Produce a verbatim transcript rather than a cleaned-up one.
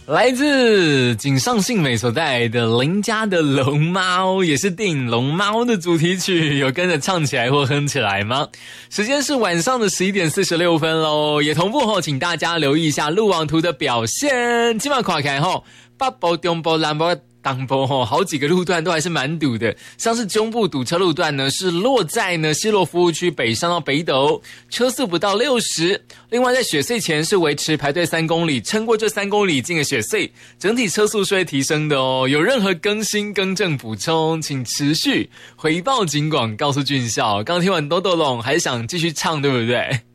来自井上幸美所带来的邻家的龙猫，也是电影龙猫的主题曲，有跟着唱起来或哼起来吗？时间是晚上的十一点四十六分咯，也同步后请大家留意一下路网图的表现。今晚看起来后北部、中部、南部东部吼，好几个路段都还是蛮堵的，像是中部堵车路段呢，是落在呢西螺服务区北上到北斗，车速不到六十。另外在雪隧前是维持排队三公里，撑过这三公里进了雪隧，整体车速是会提升的哦。有任何更新更正补充，请持续回报警广告诉俊孝。刚听完豆豆龙，还想继续唱对不对？